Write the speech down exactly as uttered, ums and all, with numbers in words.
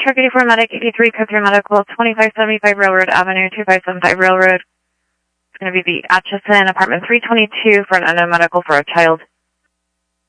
Truck eighty-four Medic eighty-three, Code three Medical, twenty-five seventy-five Railroad Avenue, two five seven five Railroad. It's going to be the Atchison, apartment three twenty-two for an unknown medical for a child.